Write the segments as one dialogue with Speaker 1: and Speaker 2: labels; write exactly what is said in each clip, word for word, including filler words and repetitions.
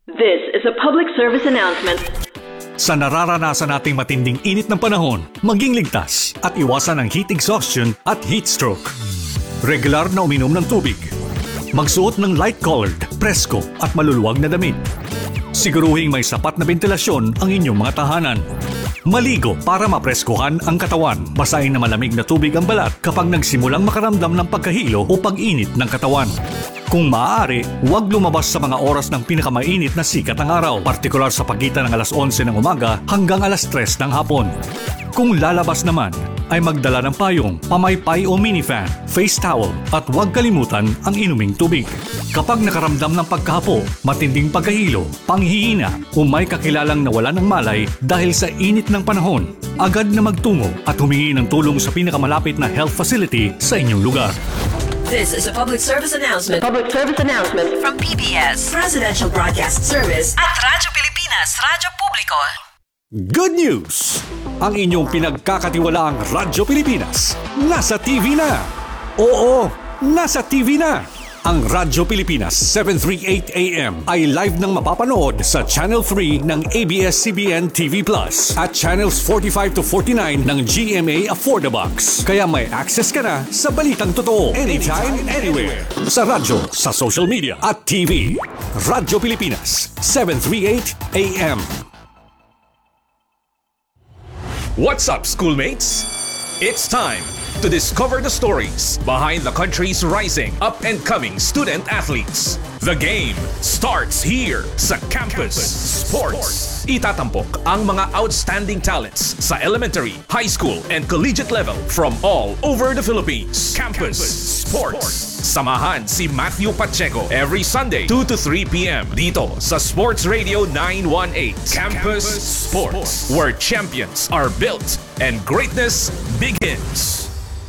Speaker 1: This is a public service announcement.
Speaker 2: Sa nararanasan nating matinding init ng panahon, maging ligtas at iwasan ang heat exhaustion at heat stroke. Regular na uminom ng tubig. Magsuot ng light-colored, presko at maluluwag na damit. Siguruhing may sapat na ventilasyon ang inyong mga tahanan. Maligo para mapreskuhan ang katawan. Basahin na malamig na tubig ang balat kapag nagsimulang makaramdam ng pagkahilo o pag-init ng katawan. Kung maaari, huwag lumabas sa mga oras ng pinakamainit na sikat ng araw, partikular sa pagitan ng alas onse ng umaga hanggang alas tres ng hapon. Kung lalabas naman, ay magdala ng payong, pamaypay o minifan, face towel at huwag kalimutan ang inuming tubig. Kapag nakaramdam ng pagkahapo, matinding pagkahilo, panghihina o may kakilalang nawala ng malay dahil sa init ng panahon, agad na magtungo at humingi ng tulong sa pinakamalapit na health facility sa inyong lugar.
Speaker 3: This is a public service announcement.
Speaker 1: Public service announcement
Speaker 3: From P B S Presidential Broadcast Service at Radyo Pilipinas, Radyo Publiko.
Speaker 2: Good news! Ang inyong pinagkakatiwalaang Radyo Pilipinas nasa T V na! Oo, nasa T V na! Ang Radyo Pilipinas seven thirty-eight A M ay live nang mapapanood sa Channel three ng A B S C B N T V Plus at Channels forty-five to forty-nine ng G M A Affordabox. Kaya may access ka na sa balitang totoo anytime, anywhere. Sa radyo, sa social media at T V. Radyo Pilipinas seven thirty-eight A M.
Speaker 4: What's up, schoolmates? It's time to discover the stories behind the country's rising up-and-coming student athletes. The game starts here sa Campus Sports. Itatampok ang mga outstanding talents sa elementary, high school, and collegiate level from all over the Philippines. Campus Sports. Samahan si Matthew Pacheco every Sunday two to three P M dito sa Sports Radio nine eighteen. Campus Sports, where champions are built and greatness begins.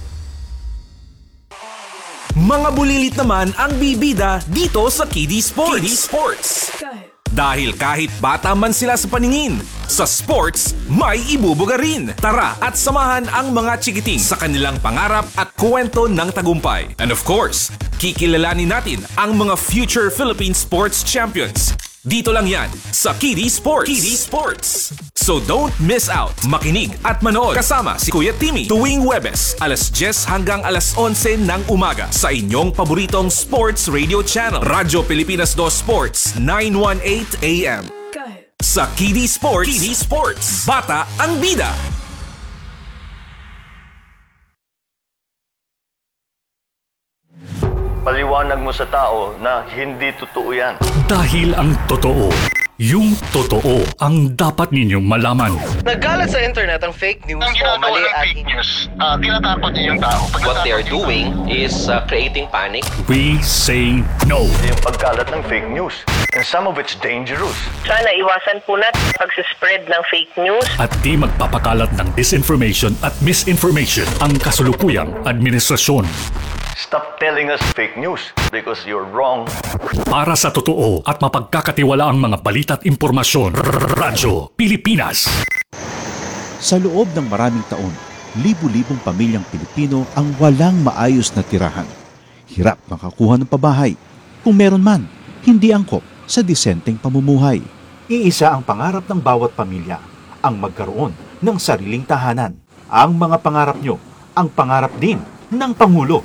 Speaker 5: Mga bulilit naman ang bibida dito sa Kiddie Sports. Kiddie Sports. Dahil kahit bata man sila sa paningin, sa sports, may ibubuga rin. Tara at samahan ang mga chikiting sa kanilang pangarap at kwento ng tagumpay. And of course, kikilalanin natin ang mga future Philippine sports champions. Dito lang yan sa Kiddie Sports. Kiddie Sports. So don't miss out. Makinig at manood kasama si Kuya Timmy tuwing Huwebes, alas diyes hanggang alas onse ng umaga sa inyong paboritong sports radio channel, Radyo Pilipinas two Sports nine eighteen A M. Sa Kiddie Sports, Kiddie Sports, bata ang bida.
Speaker 6: Paliwanag mo sa tao na hindi totoo yan.
Speaker 2: Dahil ang totoo, yung totoo ang dapat ninyong malaman.
Speaker 7: Nagkalat sa internet ang fake news
Speaker 8: ang
Speaker 7: o
Speaker 8: ginagawa
Speaker 7: mali
Speaker 8: ng
Speaker 7: at
Speaker 8: fake news, uh, tinatapon niyo yung tao.
Speaker 9: What they are doing is uh, creating panic.
Speaker 2: We say no.
Speaker 6: Yung pagkalat ng fake news. And some of it's dangerous.
Speaker 1: Sana iwasan po natin pag-spread ng fake news.
Speaker 2: At di magpapakalat ng disinformation at misinformation ang kasulukuyang administrasyon.
Speaker 6: Stop telling us fake news because you're wrong.
Speaker 2: Para sa totoo at mapagkakatiwala ang mga balita at impormasyon, Radyo Pilipinas.
Speaker 10: Sa loob ng maraming taon, libu-libong pamilyang Pilipino ang walang maayos na tirahan. Hirap makakuha ng pabahay. Kung meron man, hindi angkop sa disenteng pamumuhay. Iisa ang pangarap ng bawat pamilya, ang magkaroon ng sariling tahanan. Ang mga pangarap nyo, ang pangarap din ng Pangulo.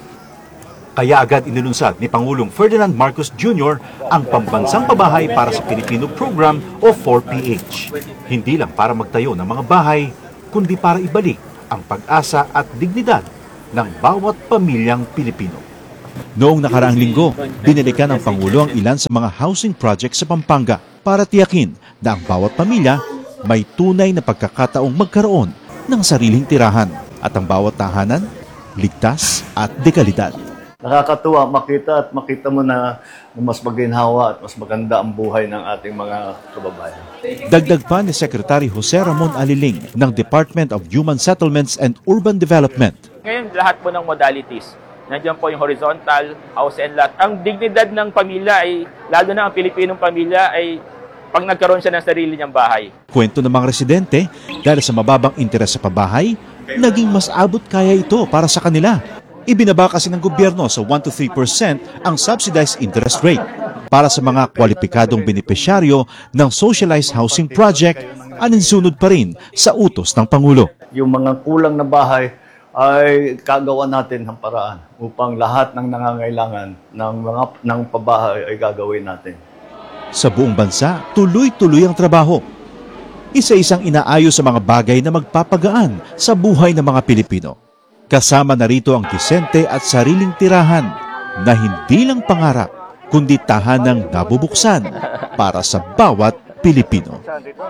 Speaker 10: Kaya agad inilunsad ni Pangulong Ferdinand Marcos Junior ang pambansang pabahay para sa Pilipino Program o four P H. Hindi lang para magtayo ng mga bahay, kundi para ibalik ang pag-asa at dignidad ng bawat pamilyang Pilipino. Noong nakaraang linggo, binalikan ng Pangulo ang ilan sa mga housing projects sa Pampanga para tiyakin na ang bawat pamilya may tunay na pagkakataong magkaroon ng sariling tirahan at ang bawat tahanan ligtas at dekalidad.
Speaker 11: Nakakatuwa makita at makita mo na mas maginhawa at mas maganda ang buhay ng ating mga kababayan.
Speaker 10: Dagdag pa ni Secretary Jose Ramon Aliling ng Department of Human Settlements and Urban Development.
Speaker 12: Ngayon lahat po ng modalities, nandiyan po yung horizontal, house and lot. Ang dignidad ng pamilya ay, lalo na ang Pilipinong pamilya ay pag nagkaroon siya ng sarili niyang bahay.
Speaker 10: Kwento ng mga residente, dahil sa mababang interes sa pabahay, naging mas abot kaya ito para sa kanila. Ibinaba kasi ng gobyerno sa one to three percent ang subsidized interest rate para sa mga kwalipikadong benepisyaryo ng socialized housing project, aninsunod pa rin sa utos ng Pangulo.
Speaker 11: Yung mga kulang na bahay ay kagawa natin ng paraan upang lahat ng nangangailangan ng mga ng pabahay ay gagawin natin.
Speaker 10: Sa buong bansa, tuloy-tuloy ang trabaho. Isa-isang inaayos sa mga bagay na magpapagaan sa buhay ng mga Pilipino. Kasama na rito ang disente at sariling tirahan na hindi lang pangarap, kundi tahanang nabubuksan para sa bawat Pilipino.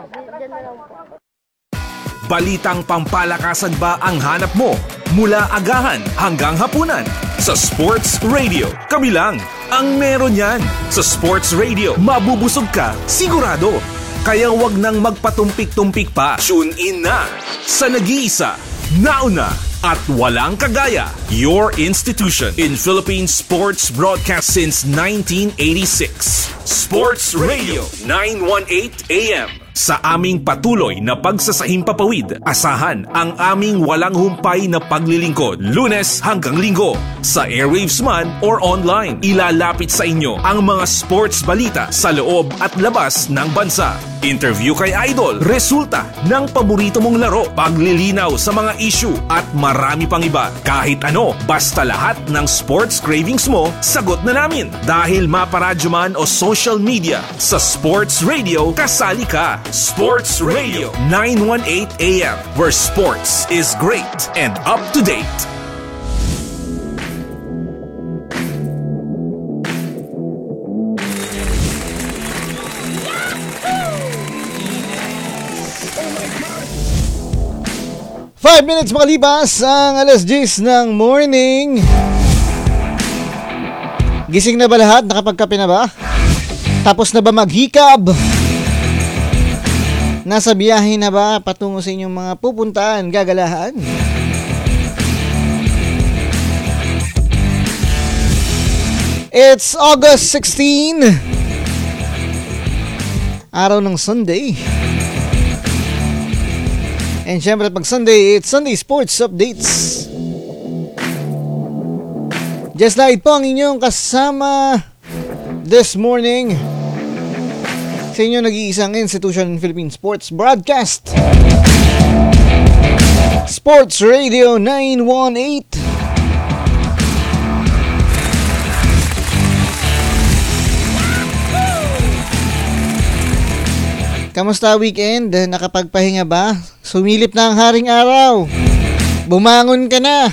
Speaker 5: Balitang pampalakasan ba ang hanap mo? Mula agahan hanggang hapunan. Sa Sports Radio, kami lang ang meron yan. Sa Sports Radio, mabubusog ka, sigurado. Kaya wag nang magpatumpik-tumpik pa. Tune in na sa nag-iisa, nauna, at walang kagaya, your institution in Philippine sports broadcast since nineteen eighty-six. Sports Radio nine eighteen A M. Sa aming patuloy na pagsasahimpapawid, asahan ang aming walang humpay na paglilingkod, Lunes hanggang Linggo. Sa airwaves man or online, ilalapit sa inyo ang mga sports balita sa loob at labas ng bansa. Interview kay Idol, resulta ng paborito mong laro, paglilinaw sa mga issue at marami pang iba. Kahit ano, basta lahat ng sports cravings mo, sagot na namin. Dahil maparadyo man o social media, sa Sports Radio, kasali ka. Sports Radio nine eighteen A M, where sports is great and up to date.
Speaker 13: Five minutes makalipas ang alas diyes ng morning. Gising na ba lahat? Nakapagkape na ba? Tapos na ba maghikab? Nasa biyahe na ba patungo sa inyong mga pupuntahan, gagalahan? It's August sixteenth, araw ng Sunday. And syempre pag Sunday, it's Sunday Sports Updates. Just like po ang inyong kasama this morning sa inyo nag-iisang institution in Philippine Sports Broadcast, Sports Radio nine eighteen. Kamusta weekend? Nakapagpahinga ba? Sumilip na ang haring araw. Bumangon ka na.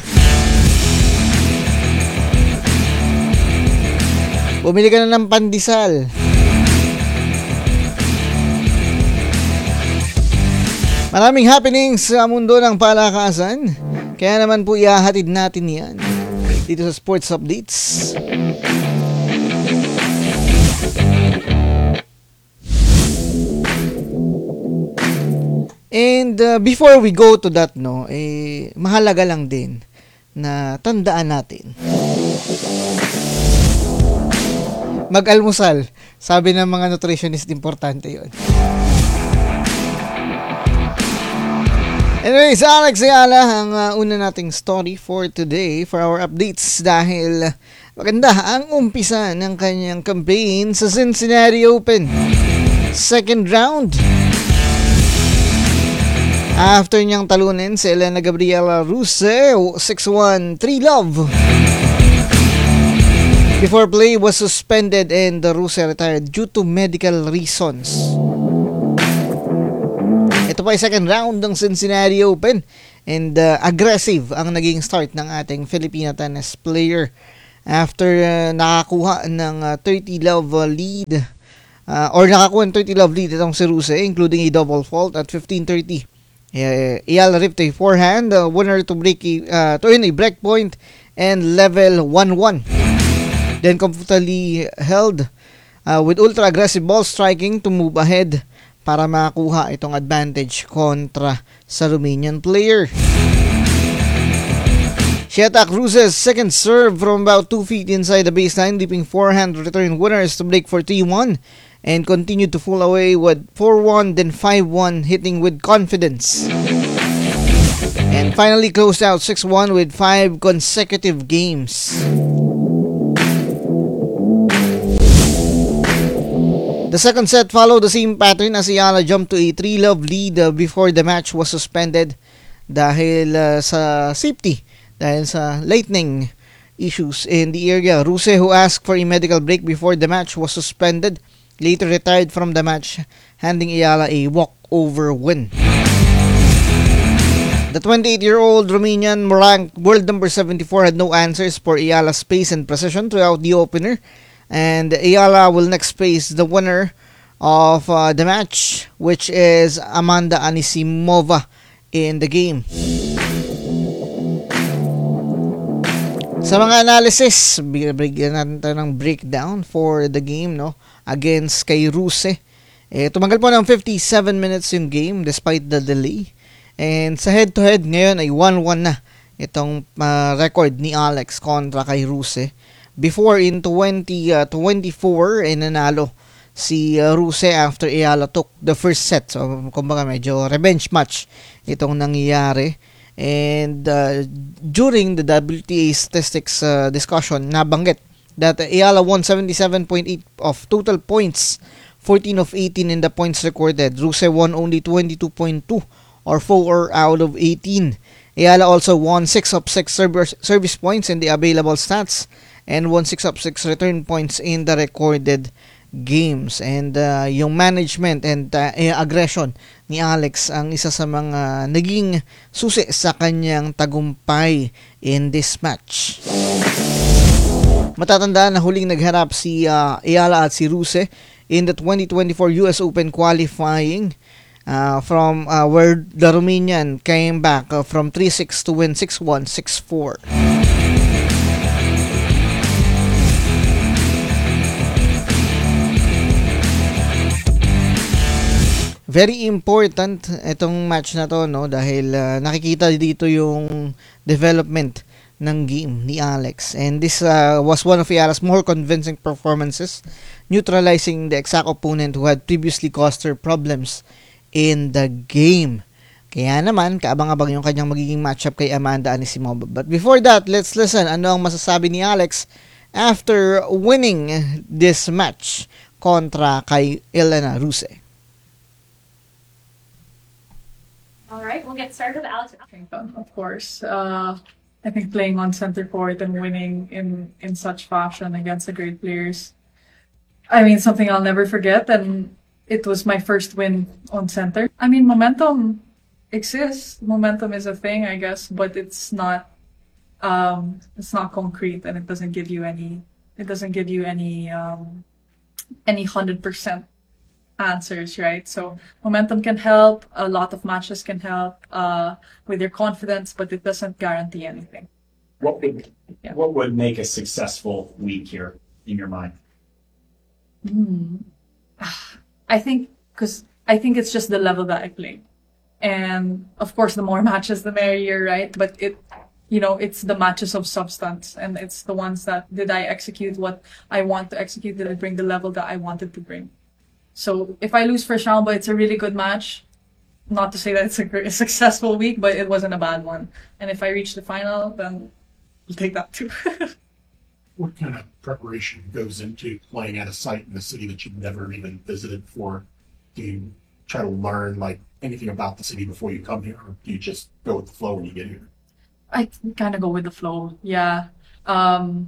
Speaker 13: Bumili ka na ng pandesal. Maraming happenings sa mundo ng palakasan. Kaya naman po ihahatid natin yan dito sa Sports Updates. And uh, before we go to that, no, eh, mahalaga lang din na tandaan natin. Mag-almusal. Sabi ng mga nutritionist, importante yun. Anyways, Alex Ayala ang uh, una nating story for today for our updates dahil maganda ang umpisa ng kanyang campaign sa Cincinnati Open. Second round. After niyang talunin si Elena Gabriela Ruse, six one, three love. Before play was suspended and Ruse retired due to medical reasons. Ito pa ay second round ng Cincinnati Open and uh, aggressive ang naging start ng ating Filipina tennis player after uh, nakakuha ng uh, thirty love uh, lead uh, or nakakuha ng thirty love lead itong si Ruse, including a double fault at fifteen thirty. Uh, Iyal ripped a forehand uh, winner to break a, uh, to earn a break point and level one one. Then comfortably held uh, with ultra aggressive ball striking to move ahead para makakuha itong advantage kontra sa Romanian player. She attacked Ruse's second serve from about two feet inside the baseline, leaping forehand return winners to break for three one and continued to fall away with four one then five one, hitting with confidence. and finally closed out six one with five consecutive games. The second set followed the same pattern as Ayala jumped to a three-love lead uh, before the match was suspended dahil uh, sa safety, dahil sa lightning issues in the area. Ruse, who asked for a medical break before the match was suspended, later retired from the match, handing Ayala a walkover win. The twenty-eight-year-old Romanian ranked world number seventy-four had no answers for Ayala's pace and precision throughout the opener, and Ayala will next face the winner of uh, the match, which is Amanda Anisimova in the game. Sa mga analysis, bigyan natin tayo ng breakdown for the game, no, against kay Ruse. Eh, tumagal po ng fifty-seven minutes yung game despite the delay. And sa head-to-head ngayon ay one one na itong uh, record ni Alex kontra kay Ruse. Before in twenty twenty-four, eh, nanalo si uh, Ruse after Ayala took the first set. So, kumbaga medyo revenge match itong nangyayari. And uh, during the W T A statistics uh, discussion, nabanggit that Ayala won seventy-seven point eight of total points, fourteen of eighteen in the points recorded. Ruse won only twenty-two point two or four out of eighteen. Ayala also won six of six service, service points in the available stats and won six of six return points in the recorded games. And uh, yung management and uh, aggression ni Alex ang isa sa mga naging susi sa kanyang tagumpay in this match. Matatandaan na huling nagharap si uh, Ayala at si Ruse in the twenty twenty-four U S Open qualifying uh, from uh, where the Romanian came back uh, from three six to win six one, six four. Very important itong match na to, no, dahil uh, nakikita dito yung development ng game ni Alex, and this uh, was one of Ayala's more convincing performances, neutralizing the exact opponent who had previously caused her problems in the game. Kaya naman kaabang-abang yung kanyang magiging matchup kay Amanda Anisimova. But before that, let's listen ano ang masasabi ni Alex after winning this match kontra kay Elena Ruse.
Speaker 14: All right, we'll get started with Alex. Of course, uh, I think playing on center court and winning in, in such fashion against the great players, I mean, something I'll never forget. And it was my first win on center. I mean, momentum exists. Momentum is a thing, I guess, but it's not. Um, it's not concrete, and it doesn't give you any. It doesn't give you any. Um, any hundred percent. Answers, right? So momentum can help, a lot of matches can help uh, with your confidence, but it doesn't guarantee anything.
Speaker 15: What would yeah. what would make a successful week here in your mind?
Speaker 14: Hmm. I think because I think it's just the level that I play, and of course the more matches the merrier, right? But it, you know, it's the matches of substance, and it's the ones that did I execute what I want to execute? Did I bring the level that I wanted to bring? So if I lose first round, but it's a really good match, not to say that it's a, great, a successful week, but it wasn't a bad one. And if I reach the final, then I'll take that too.
Speaker 15: What kind of preparation goes into playing at a site in a city that you've never even visited before? Do you try to learn like anything about the city before you come here, or do you just go with the flow when you get here?
Speaker 14: I kind of go with the flow, yeah. Um,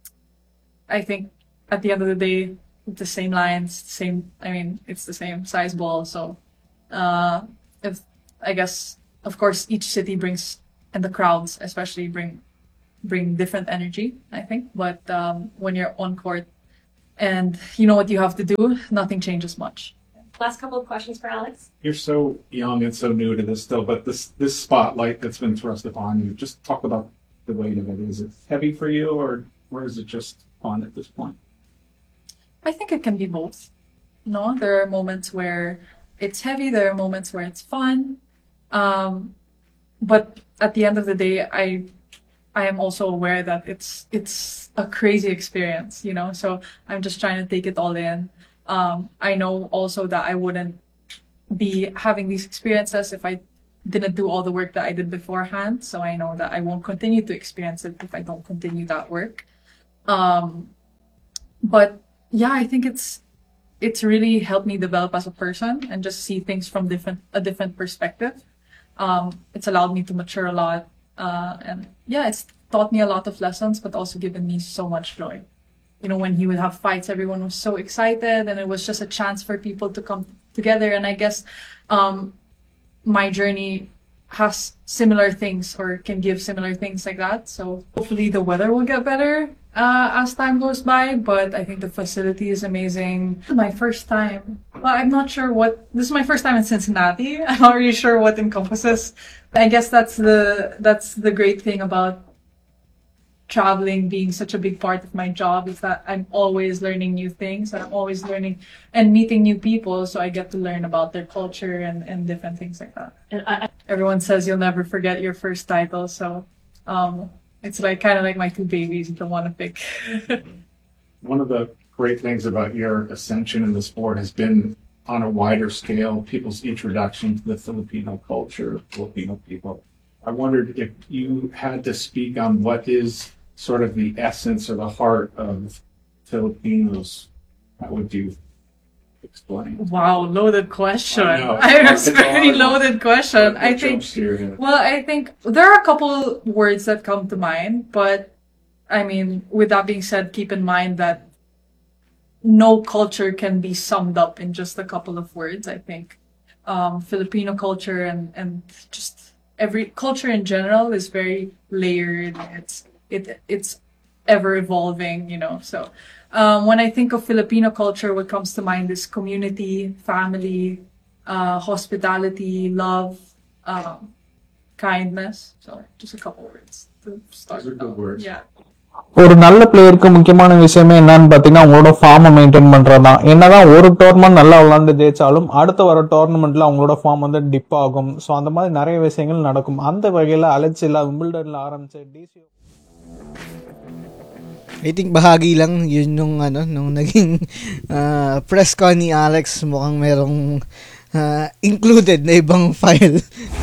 Speaker 14: I think at the end of the day, the same lines, same. I mean, it's the same size ball. So, uh, if I guess, of course, each city brings, and the crowds especially bring, bring different energy. I think, but um, when you're on court, and you know what you have to do, nothing changes much.
Speaker 16: Last couple of questions for Alex.
Speaker 15: You're so young and so new to this still, but this this spotlight that's been thrust upon you. Just talk about the weight of it. Is it heavy for you, or or is it just fun at this point?
Speaker 14: I think it can be both. No, there are moments where it's heavy. There are moments where it's fun. Um, but at the end of the day, I, I am also aware that it's it's a crazy experience. You know, so I'm just trying to take it all in. Um, I know also that I wouldn't be having these experiences if I didn't do all the work that I did beforehand. So I know that I won't continue to experience it if I don't continue that work. Um, but yeah, I think it's it's really helped me develop as a person and just see things from different a different perspective. Um, it's allowed me to mature a lot, uh, and yeah, it's taught me a lot of lessons, but also given me so much joy. You know, when he would have fights, everyone was so excited, and it was just a chance for people to come together. And I guess um, my journey has similar things, or can give similar things like that. So hopefully the weather will get better uh, as time goes by, but I think the facility is amazing. My first time, well, I'm not sure what, this is my first time in Cincinnati. I'm not really sure what encompasses. I guess that's the, that's the great thing about traveling being such a big part of my job, is that I'm always learning new things, and I'm always learning and meeting new people, so I get to learn about their culture and, and different things like that. And I, everyone says you'll never forget your first title, so um, it's like kind of like my two babies to want to pick.
Speaker 15: One of the great things about your ascension in the sport has been, on a wider scale, people's introduction to the Filipino culture, Filipino people. I wondered if you had to speak on what is sort of the essence or the heart of Filipinos, how would you explain?
Speaker 14: Wow, loaded question.
Speaker 15: I know.
Speaker 14: I was very loaded question.
Speaker 15: What
Speaker 14: I think,
Speaker 15: here?
Speaker 14: well, I think there are a couple words that come to mind, but I mean, with that being said, keep in mind that no culture can be summed up in just a couple of words. I think um, Filipino culture and, and just every culture in general is very layered. It's it it's ever evolving, you know. So um, when I think of Filipino culture, what comes to mind is community, family, uh, hospitality, love, um, kindness. So just a couple words to start.
Speaker 15: Those are good words.
Speaker 14: Yeah.
Speaker 17: ஒரு நல்ல பிளேயருக்கு முக்கியமான விஷயமே என்னன்னு பாத்தீங்கன்னா அவங்களோட ஃபார்மை மெயின்டைன் பண்றதுதான். என்னதான் ஒரு டோர்னமெண்ட் நல்லா விளையாண்டு ஜெயிச்சாலும் அடுத்த வர டோர்னமெண்ட்ல அவங்களோட ஃபார்ம் வந்து டிப் ஆகும். ஸோ அந்த மாதிரி நிறைய விஷயங்கள் நடக்கும். அந்த வகையில அலெக்சிலா விம்பிள்டன்ல ஆரம்பிச்ச DCO
Speaker 13: I think bahagi lang yun nung ano nung naging uh, press con ni Alex, mukhang merong uh, included na ibang file.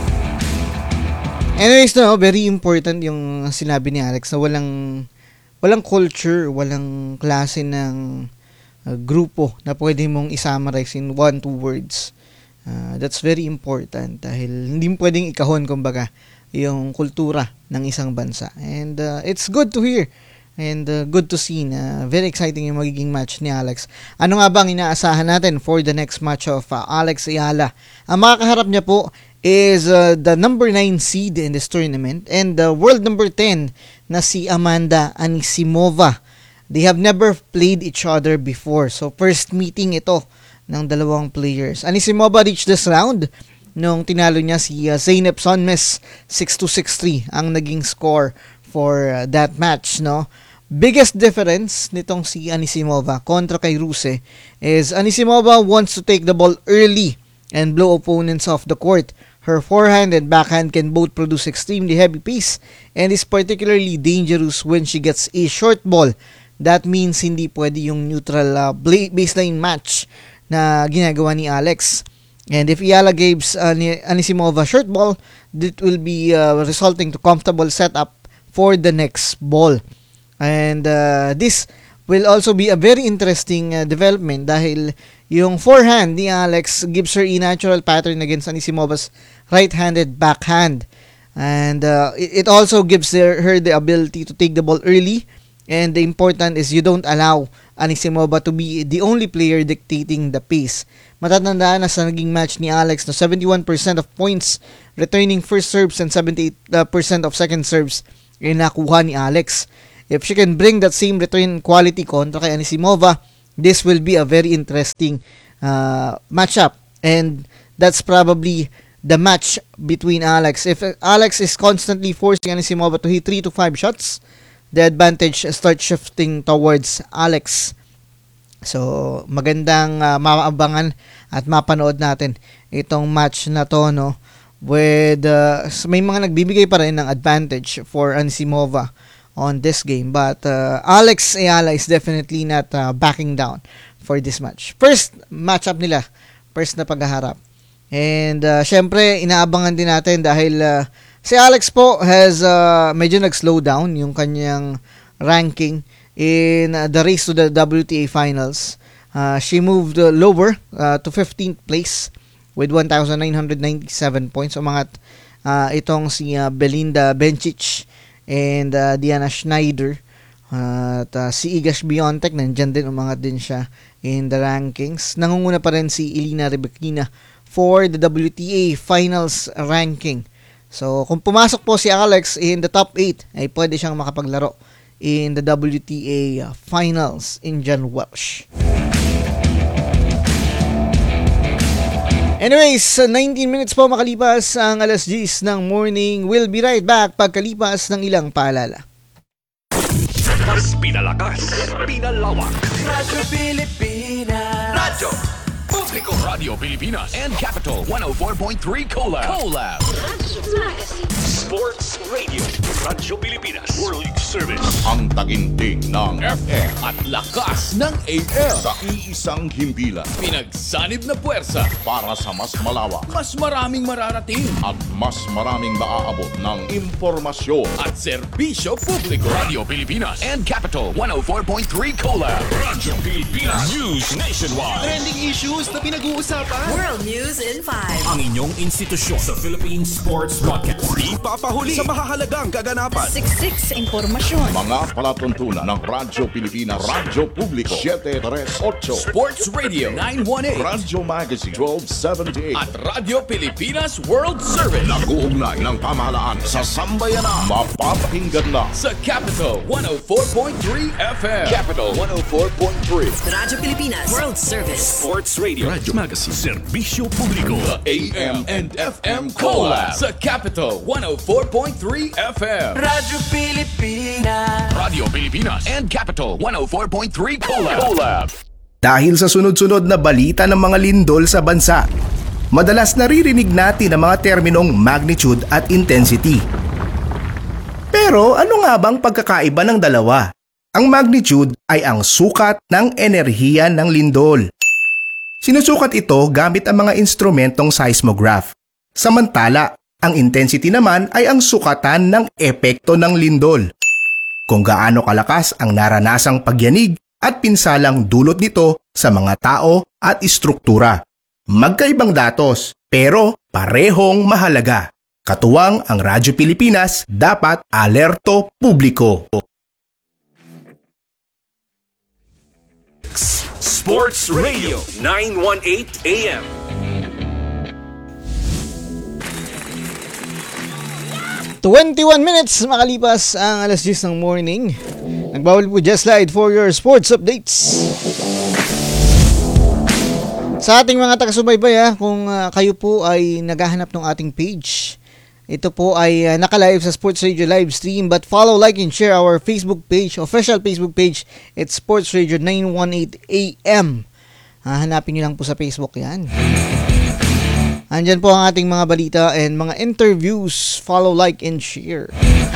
Speaker 13: Anyways, no, very important yung sinabi ni Alex na walang walang culture, walang klase ng uh, grupo na pwede mong i-summarize in one, two words. Uh, that's very important dahil hindi mo pwedeng ikahon kumbaga yung kultura ng isang bansa. And uh, it's good to hear and uh, good to see na very exciting yung magiging match ni Alex. Ano nga bang inaasahan natin for the next match of uh, Alex Ayala? Ang makakaharap niya po is uh, the number nine seed in this tournament and the world number ten na si Amanda Anisimova. They have never played each other before. So first meeting ito ng dalawang players. Anisimova reached this round nung tinalo niya si uh, Zeynep Sonmes six two six three ang naging score for uh, that match, no? Biggest difference nitong si Anisimova kontra kay Ruse is Anisimova wants to take the ball early and blow opponents off the court. Her forehand and backhand can both produce extremely heavy pace and is particularly dangerous when she gets a short ball. That means hindi pwede yung neutral uh, baseline match na ginagawa ni Alex. And if Ayala gives uh, Anisimova short ball, that will be uh, resulting to comfortable setup for the next ball. And uh, this will also be a very interesting uh, development dahil yung forehand ni Alex gives her a natural pattern against Anisimova's right-handed backhand. And uh, it, it also gives her, her the ability to take the ball early. And the important is you don't allow Anisimova to be the only player dictating the pace. Matatandaan na sa naging match ni Alex na seventy-one percent of points returning first serves and seventy-eight percent of second serves yung nakuha ni Alex. If she can bring that same return quality kontra kay Anisimova, this will be a very interesting uh, matchup. And that's probably the match between Alex. If Alex is constantly forcing Anisimova to hit three to five shots, the advantage starts shifting towards Alex. So, magandang uh, maabangan at mapanood natin itong match na to, no? With, uh, may mga nagbibigay pa rin ng advantage for Anisimova on this game. But uh, Alex Ayala is definitely not uh, backing down for this match. First matchup nila, first na paghaharap. And uh, syempre, inaabangan din natin dahil uh, si Alex po has uh, medyo nag-slow down yung kanyang ranking in uh, the race to the W T A finals. Uh, she moved uh, lower uh, to fifteenth place with one thousand nine hundred ninety-seven points. Umangat uh, itong si uh, Belinda Bencic and uh, Diana Schneider. Uh, at uh, si Iga Świątek, nandyan din, umangat din siya in the rankings. Nangunguna pa rin si Elina Rybakina for the W T A finals ranking. So, kung pumasok po si Alex in the top eight, ay pwede siyang makapaglaro in the W T A finals in John Welsh. Anyways, nineteen minutes po makalipas ang alas diyes ng morning. We'll be right back pagkalipas ng ilang paalala.
Speaker 4: Mas pinalakas, pinalawak.
Speaker 3: Radyo Pilipinas.
Speaker 4: Radyo Publiko. Radio Pilipinas and Capital one oh four point three Collab. Collab. Sports Radio. Radyo Pilipinas. World Service.
Speaker 18: Ang taginting ng F M
Speaker 4: at lakas ng A M.
Speaker 18: Sa iisang himpilan.
Speaker 4: Pinagsanib na puwersa
Speaker 18: Para sa mas malawak
Speaker 4: mas maraming mararating
Speaker 18: at mas maraming maaabot ng impormasyon
Speaker 4: at serbisyo publiko. Radio Pilipinas and Capital one oh four point three Collab. Radyo Pilipinas. News nationwide.
Speaker 3: Trending issues na pinag-uusapan. World News in five.
Speaker 4: Ang inyong institusyon sa Philippine Sports Podcast. Di papahuli sa mahahalagang kaganapan.
Speaker 3: Siksik sa impormasyon.
Speaker 18: Mga palatuntunan ng Radyo Pilipinas, Radyo Publiko seven thirty-eight,
Speaker 4: Sports Radio nine eighteen,
Speaker 18: Radyo Magazine twelve seventy-eight
Speaker 4: at Radyo Pilipinas World Service.
Speaker 18: Nag-uugnay ng pamahalaan sa sambayanan. Mapapakinggan na
Speaker 4: sa Capital one oh four point three F M. Capital one oh four point three.
Speaker 3: Radyo Pilipinas World Service.
Speaker 4: Sports Radio, Radyo Magazine, Serbisyo Publiko, the A M and F M Collab sa Capital one oh four point three F M.
Speaker 3: Radyo Pilipinas.
Speaker 4: Radio Pilipinas and Capital one oh four point three Collab. Collab.
Speaker 19: Dahil sa sunod-sunod na balita ng mga lindol sa bansa, madalas naririnig natin ang mga terminong magnitude at intensity. Pero ano nga bang pagkakaiba ng dalawa? Ang magnitude ay ang sukat ng enerhiya ng lindol. Sinusukat ito gamit ang mga instrumentong seismograph. Samantala, ang intensity naman ay ang sukatan ng epekto ng lindol. Kung gaano kalakas ang naranasang pagyanig at pinsalang dulot nito sa mga tao at istruktura. Magkaibang datos, pero parehong mahalaga. Katuwang ang Radyo Pilipinas, dapat alerto publiko.
Speaker 4: Sports Radio nine eighteen A M.
Speaker 13: twenty-one minutes makalipas ang alas diyes ng morning. Nagbawal po Just Slide for your sports updates. Sa ating mga taga-subaybay, ha, kung uh, kayo po ay naghahanap ng ating page, ito po ay uh, naka-live sa Sports Radio live stream, but follow, like, and share our Facebook page, official Facebook page. It's Sports Radio nine eighteen A M. Ah, hanapin nyo lang po sa Facebook yan. Andyan po ang ating mga balita and mga interviews. Follow, like, and share.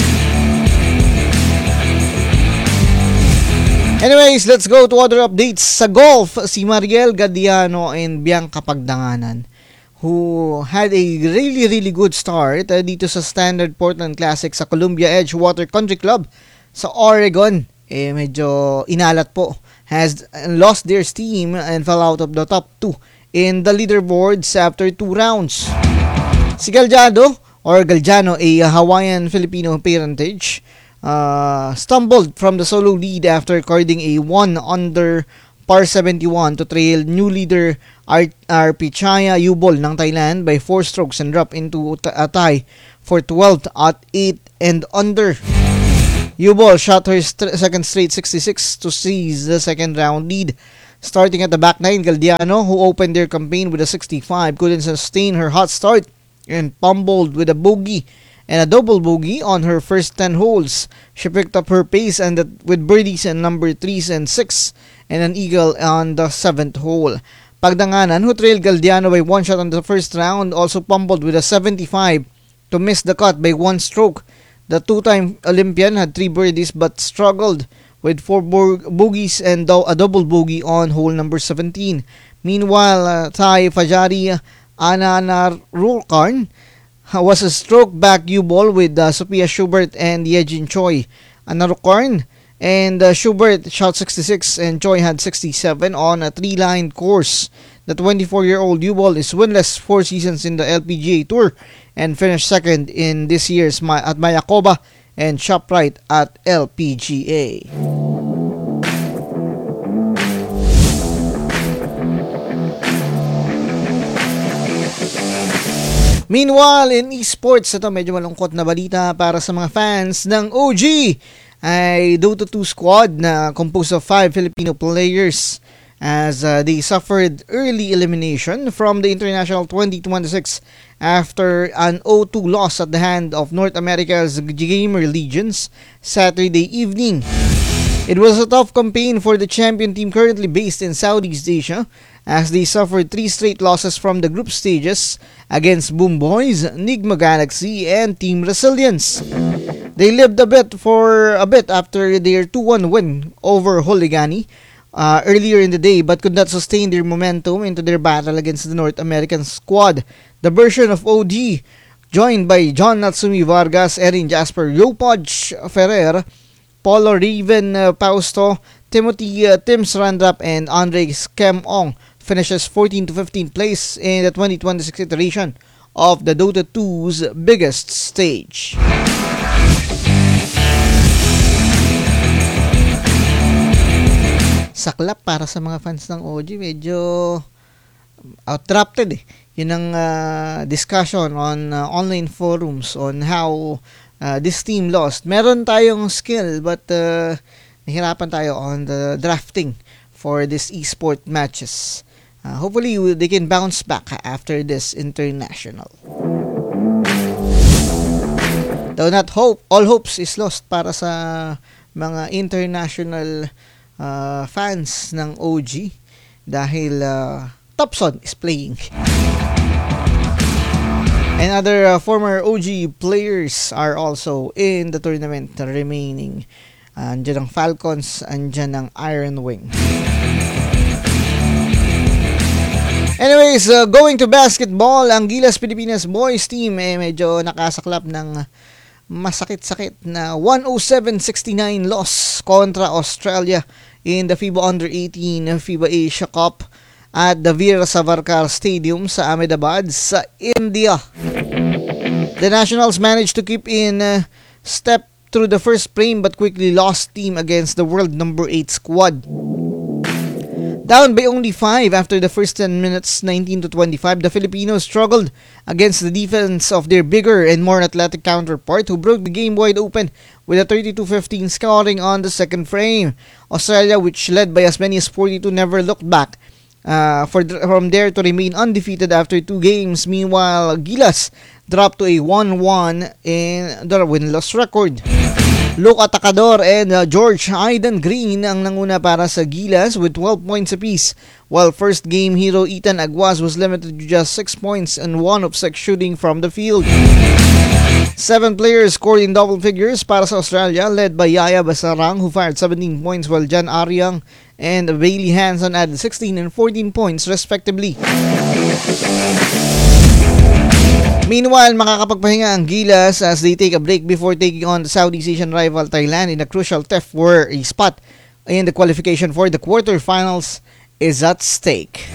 Speaker 13: Anyways, let's go to other updates. Sa golf, si Mariel Gadiano and Bianca Pagdanganan, who had a really, really good start uh, dito sa Standard Portland Classic sa Columbia Edgewater Country Club sa Oregon. Eh, medyo inalat po. Has lost their steam and fell out of the top two in the leaderboards after two rounds. Si Gallardo, or Galliano, a Hawaiian-Filipino parentage, uh, stumbled from the solo lead after carding a one under par seventy-one to trail new leader Arpichaya Yubol ng Thailand by four strokes and drop into a tie for twelfth at eight and under. Yubol shot her st- second straight sixty-six to seize the second round lead. Starting at the back nine, Galdiano, who opened their campaign with a sixty-five, couldn't sustain her hot start and fumbled with a bogey and a double bogey on her first ten holes. She picked up her pace and with birdies in number threes and six and an eagle on the seventh hole. Pagdanganan, who trailed Galdiano by one shot on the first round, also fumbled with a seventy-five to miss the cut by one stroke. The two-time Olympian had three birdies but struggled with four bo- bogeys and do- a double bogey on hole number seventeen. Meanwhile, uh, Thai Fajari Anna Rulkarn was a stroke back U-ball with uh, Sophia Schubert and Yejin Choi. Anna Rulkarn and uh, Schubert shot sixty-six and Choi had sixty-seven on a three-line course. The twenty-four-year-old U-ball is winless four seasons in the L P G A Tour and finished second in this year's Ma- at Mayakoba and ShopRite at L P G A. Meanwhile, in esports, ito medyo malungkot na balita para sa mga fans ng O G ay Dota two squad na composed of five Filipino players as uh, they suffered early elimination from the International twenty twenty-six after an oh two loss at the hand of North America's Gamer Legions Saturday evening. It was a tough campaign for the champion team currently based in Southeast Asia as they suffered three straight losses from the group stages against Boom Boys, Nigma Galaxy, and Team Resilience. They lived a bit for a bit after their two one win over Holigani uh, earlier in the day but could not sustain their momentum into their battle against the North American squad. The version of O D, joined by John Natsumi Vargas, Erin Jasper Yopoj Ferrer, Paulo Raven uh, Pausto, Timothy uh, Tim Srandrap, and Andre Skem Ong, finishes fourteen to fifteen place in the twenty twenty-six iteration of the Dota two's biggest stage. Saklap para sa mga fans ng O G, medyo outrapted eh. Yun ang uh, discussion on uh, online forums on how uh, this team lost. Meron tayong skill but uh, nahirapan tayo on the drafting for this esport matches. Uh, hopefully they can bounce back after this international. Though not hope, all hopes is lost para sa mga international uh, fans ng O G dahil uh, Topson is playing. And other uh, former O G players are also in the tournament remaining. Uh, andyan ang Falcons, andyan ang Iron Wing. Anyways, uh, going to basketball, ang Gilas Pilipinas boys team eh medyo nakasaklap ng masakit-sakit na one oh seven sixty-nine loss kontra Australia in the FIBA Under eighteen FIBA Asia Cup at the Veer Savarkar Stadium sa Ahmedabad sa India. The Nationals managed to keep in uh, step through the first frame but quickly lost team against the world number eight squad. Down by only five after the first ten minutes, nineteen to twenty-five, the Filipinos struggled against the defense of their bigger and more athletic counterpart who broke the game wide open with a thirty-two fifteen scoring on the second frame. Australia, which led by as many as forty-two, never looked back uh, for th- from there to remain undefeated after two games. Meanwhile, Gilas dropped to a one one in the win-loss record. Luke Atacador and uh, George Aidan Green ang nanguna para sa Gilas with twelve points apiece, while first game hero Ethan Aguas was limited to just six points and one of six shooting from the field. Seven players scored in double figures para sa Australia, led by Yaya Basarang who fired seventeen points while Jan Ariang and Bailey Hanson added sixteen and fourteen points respectively. Meanwhile, makakapagpahinga ang Gilas as they take a break before taking on the Southeast Asian rival Thailand in a crucial test where a spot in the qualification for the quarterfinals is at stake.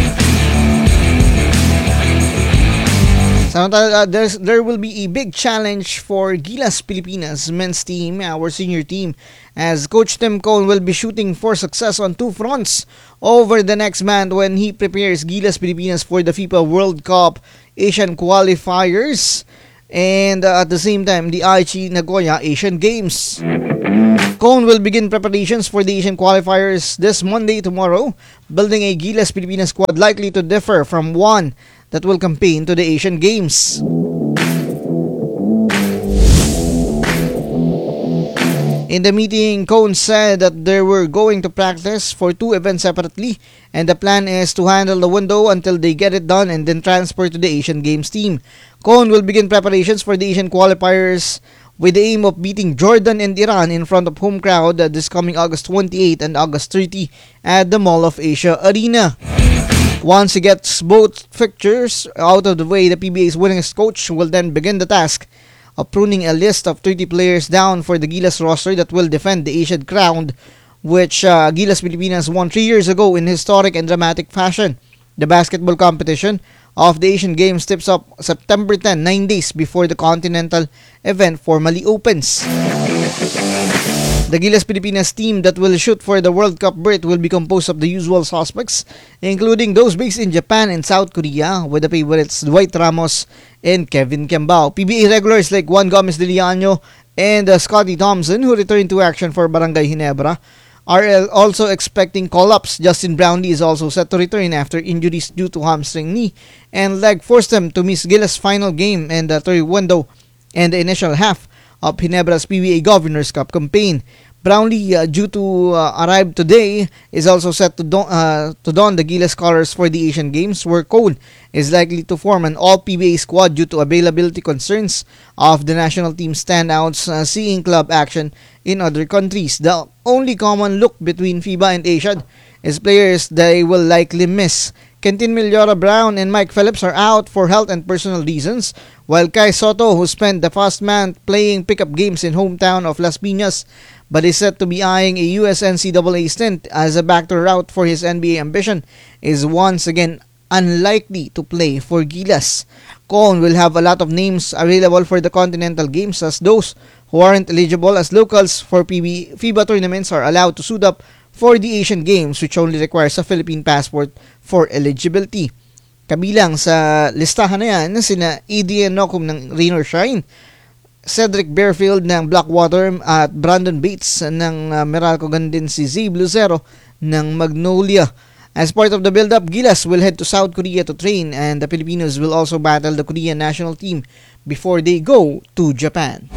Speaker 13: So, uh, there's, there will be a big challenge for Gilas Pilipinas men's team, our senior team, as Coach Tim Cone will be shooting for success on two fronts over the next month when he prepares Gilas Pilipinas for the FIFA World Cup Asian qualifiers and uh, at the same time the Aichi Nagoya Asian Games. Cone will begin preparations for the Asian qualifiers this Monday tomorrow, building a Gilas Pilipinas squad likely to differ from one that will campaign to the Asian Games. In the meeting, Cone said that they were going to practice for two events separately and the plan is to handle the window until they get it done and then transfer to the Asian Games team. Cone will begin preparations for the Asian qualifiers with the aim of beating Jordan and Iran in front of home crowd this coming August twenty-eighth and August thirtieth at the Mall of Asia Arena. Once he gets both fixtures out of the way, the P B A's winningest coach will then begin the task of pruning a list of thirty players down for the Gilas roster that will defend the Asian crown, which uh, Gilas Pilipinas won three years ago in historic and dramatic fashion. The basketball competition of the Asian Games tips up September tenth, nine days before the continental event formally opens. The Gilas Pilipinas team that will shoot for the World Cup berth will be composed of the usual suspects, including those based in Japan and South Korea, with the favorites Dwight Ramos and Kevin Kembao. P B A regulars like Juan Gomez de Liano and uh, Scotty Thompson, who returned to action for Barangay Ginebra, are also expecting call-ups. Justin Brownlee is also set to return after injuries due to hamstring knee and leg forced him to miss Gilas' final game and the third window and the initial half of Ginebra's P B A Governors Cup campaign. Brownlee, uh, due to uh, arrive today, is also set to don, uh, to don the Gilas colors for the Asian Games, where Cone is likely to form an all-P B A squad due to availability concerns of the national team standouts uh, seeing club action in other countries. The only common look between FIBA and Asiad is players they will likely miss. Quentin Millora Brown and Mike Phillips are out for health and personal reasons, while Kai Soto, who spent the past month playing pickup games in hometown of Las Piñas, but is set to be eyeing a U S N C double A stint as a backdoor route for his N B A ambition, is once again unlikely to play for Gilas. Cone will have a lot of names available for the Continental Games, as those who aren't eligible as locals for P B FIBA tournaments are allowed to suit up for the Asian Games, which only requires a Philippine passport for eligibility. Kabilang sa listahan na yan sina Adrian Nocum ng Rain or Shine, Cedric Bearfield ng Blackwater at Brandon Bates ng uh, Meralco, ganun si Zabe Lucero ng Magnolia. As part of the build-up, Gilas will head to South Korea to train, and the Filipinos will also battle the Korean national team before they go to Japan.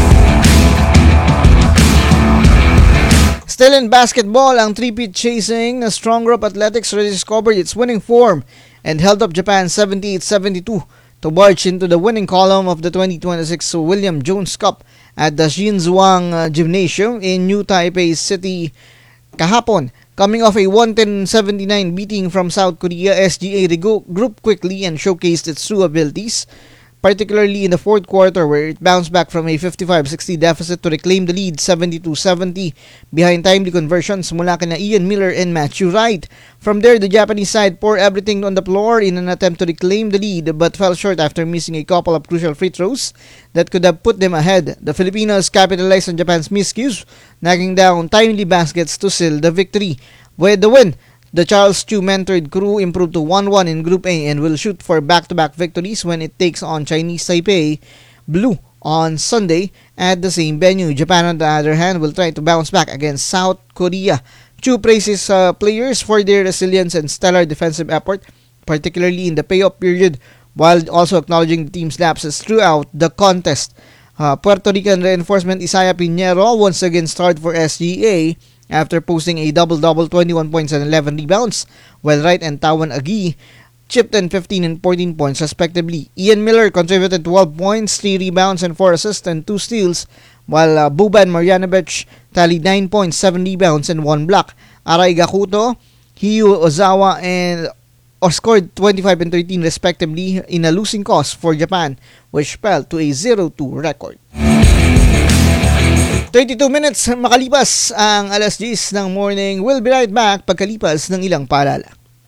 Speaker 13: Still in basketball, ang three-peat chasing na Strong Rope Athletics rediscovered its winning form and held up Japan seventy-eight seventy-two to barge into the winning column of the twenty twenty-six William Jones Cup at the Xinzhuang uh, Gymnasium in New Taipei City kahapon. Coming off a one ten seventy-nine beating from South Korea, S G A regrouped quickly and showcased its true abilities, particularly in the fourth quarter, where it bounced back from a fifty-five sixty deficit to reclaim the lead seventy-two seventy behind timely conversions mula kina Ian Miller and Matthew Wright. From there, the Japanese side poured everything on the floor in an attempt to reclaim the lead, but fell short after missing a couple of crucial free throws that could have put them ahead. The Filipinos capitalized on Japan's miscues, knocking down timely baskets to seal the victory. With the win, the Charles Chu mentored crew improved to one one in Group A and will shoot for back-to-back victories when it takes on Chinese Taipei Blue on Sunday at the same venue. Japan, on the other hand, will try to bounce back against South Korea. Chu praises uh, players for their resilience and stellar defensive effort, particularly in the payoff period, while also acknowledging the team's lapses throughout the contest. Uh, Puerto Rican reinforcement Isaiah Pinheiro once again starred for S G A after posting a double-double, twenty-one points and eleven rebounds, while Wright and Tawan Agi chipped in fifteen and fourteen points respectively. Ian Miller contributed twelve points, three rebounds and four assists and two steals, while uh, Buban Marjanovic tallied nine points, seven rebounds and one block. Aray Gakuto, Hiyu Ozawa and or scored twenty-five and thirteen respectively in a losing cause for Japan, which fell to a zero two record. thirty-two minutes makalipas ang alas diyes ng morning. We'll be right back pagkalipas ng ilang paalala.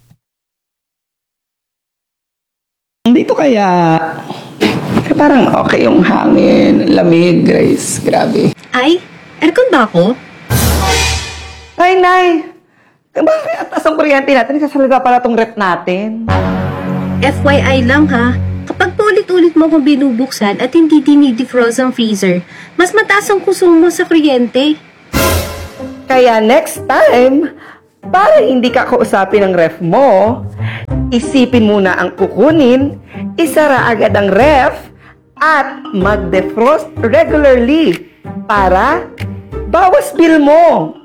Speaker 20: Dito kaya parang okay yung hangin, lamig, Grace. Grabe.
Speaker 16: Ay, aircon ba ako?
Speaker 20: Ay, Nay. Bakit atas ang kuryente natin? Kasalaga pala tong rep natin.
Speaker 16: F Y I lang ha. Kapag paulit-ulit mo kung binubuksan at hindi dinidefrost ang freezer, mas mataas ang konsumo sa kuryente.
Speaker 20: Kaya next time, para hindi ka kausapin ng ref mo, isipin muna ang kukunin, isara agad ang ref, at mag-defrost regularly para bawas bill mo.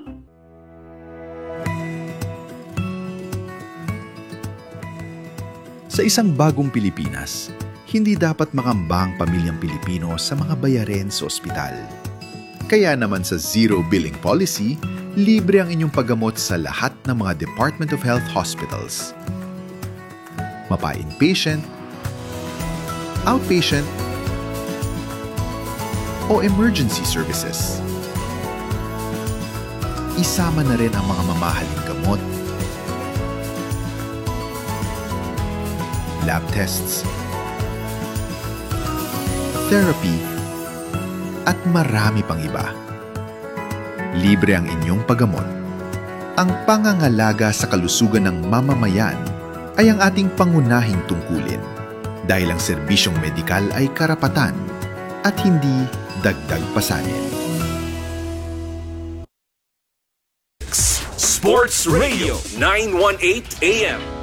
Speaker 10: Sa isang bagong Pilipinas, hindi dapat makamba ang pamilyang Pilipino sa mga bayarin sa ospital. Kaya naman sa Zero Billing Policy, libre ang inyong paggamot sa lahat ng mga Department of Health hospitals.
Speaker 21: mapa-inpatient, outpatient, o emergency services. Isama na rin ang mga mamahaling gamot, lab tests, therapy, at marami pang iba. Libre ang inyong paggamot. Ang pangangalaga sa kalusugan ng mamamayan ay ang ating pangunahing tungkulin dahil ang serbisyong medikal ay karapatan at hindi dagdag pasanin.
Speaker 4: Sports Radio nine eighteen A M